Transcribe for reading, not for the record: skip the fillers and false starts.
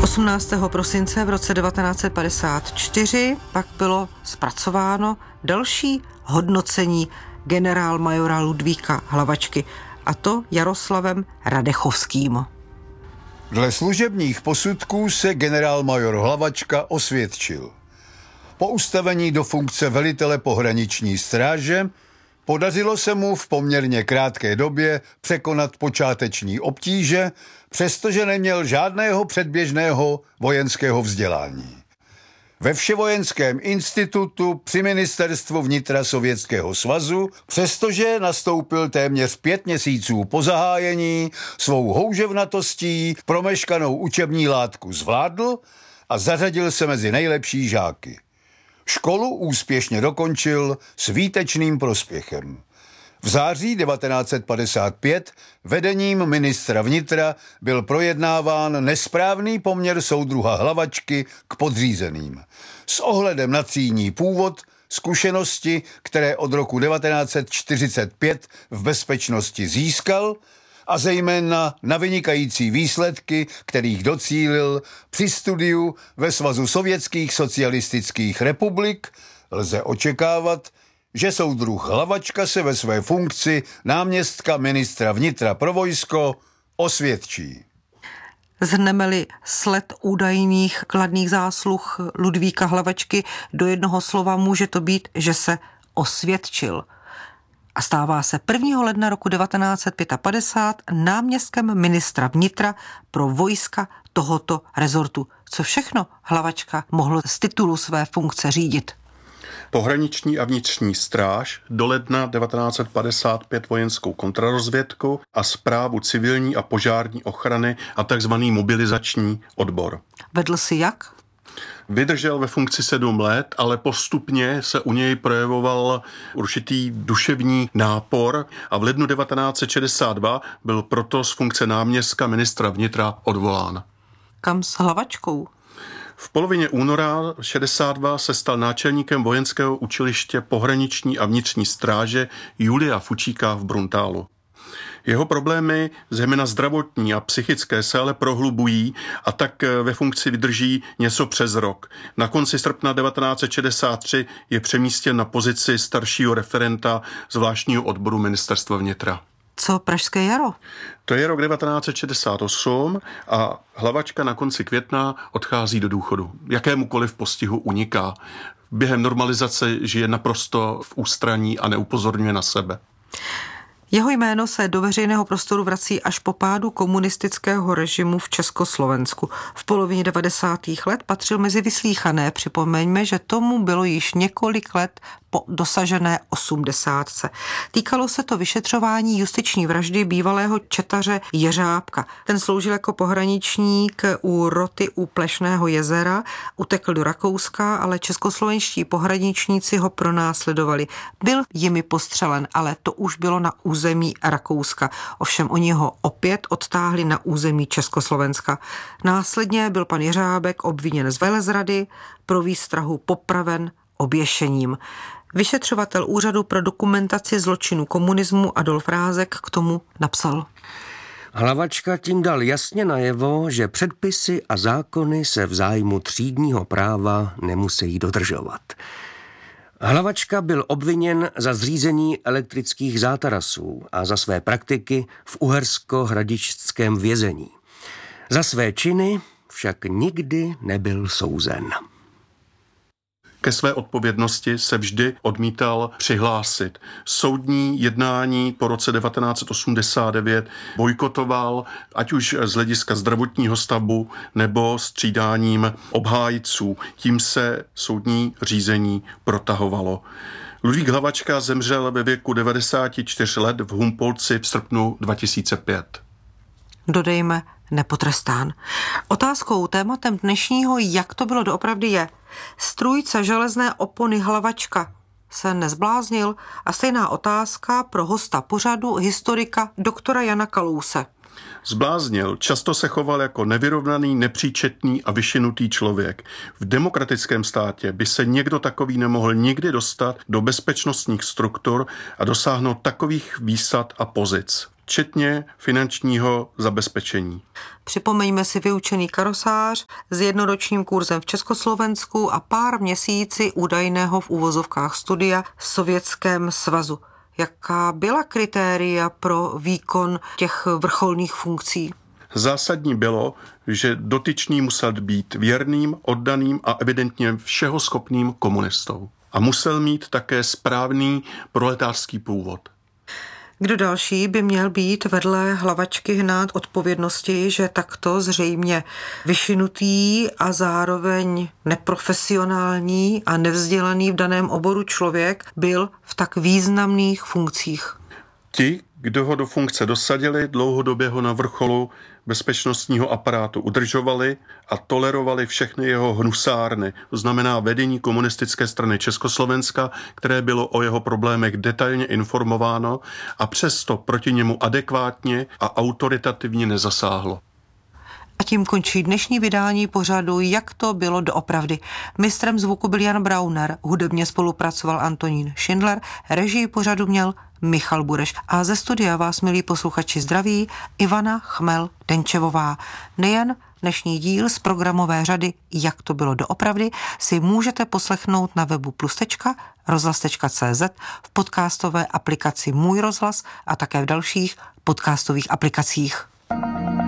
18. prosince v roce 1954 pak bylo zpracováno další hodnocení generálmajora Ludvíka Hlavačky, a to Jaroslavem Radechovským. Dle služebních posudků se generálmajor Hlavačka osvědčil. Po ustavení do funkce velitele pohraniční stráže podařilo se mu v poměrně krátké době překonat počáteční obtíže, přestože neměl žádného předběžného vojenského vzdělání. Ve Vševojenském institutu při ministerstvu vnitra Sovětského svazu, přestože nastoupil téměř 5 měsíců po zahájení, svou houževnatostí promeškanou učební látku zvládl a zařadil se mezi nejlepší žáky. Školu úspěšně dokončil s výtečným prospěchem. V září 1955 vedením ministra vnitra byl projednáván nesprávný poměr soudruha Hlavačky k podřízeným. S ohledem na třídní původ, zkušenosti, které od roku 1945 v bezpečnosti získal, a zejména na vynikající výsledky, kterých docílil při studiu ve Svazu sovětských socialistických republik, lze očekávat, že soudruh Hlavačka se ve své funkci náměstka ministra vnitra pro vojsko osvědčí. Zhrneme-li sled údajných kladných zásluh Ludvíka Hlavačky do jednoho slova, může to být, že se osvědčil. A stává se 1. ledna roku 1955 náměstkem ministra vnitra pro vojska tohoto rezortu. Co všechno Hlavačka mohl z titulu své funkce řídit? Pohraniční a vnitřní stráž, do ledna 1955 vojenskou kontrarozvědku a správu civilní a požární ochrany a takzvaný mobilizační odbor. Vedl si jak? Vydržel ve funkci 7 let, ale postupně se u něj projevoval určitý duševní nápor a v lednu 1962 byl proto z funkce náměstka ministra vnitra odvolán. Kam s Hlavačkou? V polovině února 62 se stal náčelníkem vojenského učiliště pohraniční a vnitřní stráže Julia Fučíka v Bruntálu. Jeho problémy, zejména zdravotní a psychické, se ale prohlubují a tak ve funkci vydrží něco přes rok. Na konci srpna 1963 je přemístěn na pozici staršího referenta zvláštního odboru ministerstva vnitra. Co Pražské jaro? To je rok 1968 a Hlavačka na konci května odchází do důchodu. Jakémukoliv postihu uniká. Během normalizace žije naprosto v ústraní a neupozorňuje na sebe. Jeho jméno se do veřejného prostoru vrací až po pádu komunistického režimu v Československu. V polovině 90. let patřil mezi vyslýchané. Připomeňme, že tomu bylo již několik let po dosažené 80. Týkalo se to vyšetřování justiční vraždy bývalého četaře Jeřábka. Ten sloužil jako pohraničník u roty u Plešného jezera, utekl do Rakouska, ale českoslovenští pohraničníci ho pronásledovali. Byl jimi postřelen, ale to už bylo na území Rakouska. Ovšem oni ho opět odtáhli na území Československa. Následně byl pan Jeřábek obviněn z velezrady, pro výstrahu popraven oběšením. Vyšetřovatel Úřadu pro dokumentaci zločinu komunismu Adolf Rázek k tomu napsal. Hlavačka tím dal jasně najevo, že předpisy a zákony se v zájmu třídního práva nemusí dodržovat. Hlavačka byl obviněn za zřízení elektrických zátarasů a za své praktiky v uhersko-hradišťském vězení. Za své činy však nikdy nebyl souzen. Ke své odpovědnosti se vždy odmítal přihlásit. Soudní jednání po roce 1989 bojkotoval, ať už z hlediska zdravotního stavu nebo střídáním obhájců. Tím se soudní řízení protahovalo. Ludvík Hlavačka zemřel ve věku 94 let v Humpolci v srpnu 2005. Dodejme, nepotrestán. Otázkou, tématem dnešního, jak to bylo doopravdy, je: strůjce železné opony Hlavačka se nezbláznil? A stejná otázka pro hosta pořadu, historika doktora Jana Kalouse. Zbláznil, často se choval jako nevyrovnaný, nepříčetný a vyšinutý člověk. V demokratickém státě by se někdo takový nemohl nikdy dostat do bezpečnostních struktur a dosáhnout takových výsad a pozic. včetně finančního zabezpečení. Připomeňme si vyučený karosář s jednoročním kurzem v Československu a pár měsíci údajného v uvozovkách studia v Sovětském svazu. Jaká byla kritéria pro výkon těch vrcholných funkcí? Zásadní bylo, že dotyčný musel být věrným, oddaným a evidentně všeho schopným komunistou. A musel mít také správný proletářský původ. Kdo další by měl být vedle Hlavačky hnát odpovědnosti, že takto zřejmě vyšinutý a zároveň neprofesionální a nevzdělaný v daném oboru člověk byl v tak významných funkcích? Ti, kdo ho do funkce dosadili, dlouhodobě ho na vrcholu bezpečnostního aparátu udržovali a tolerovali všechny jeho hnusárny, to znamená vedení komunistické strany Československa, které bylo o jeho problémech detailně informováno a přesto proti němu adekvátně a autoritativně nezasáhlo. A tím končí dnešní vydání pořadu Jak to bylo doopravdy. Mistrem zvuku byl Jan Brauner, hudebně spolupracoval Antonín Schindler, režii pořadu měl Michal Bureš. A ze studia vás, milí posluchači, zdraví Ivana Chmel-Denčevová. Nejen dnešní díl z programové řady Jak to bylo doopravdy si můžete poslechnout na webu plus.rozhlas.cz, v podcastové aplikaci Můj rozhlas a také v dalších podcastových aplikacích.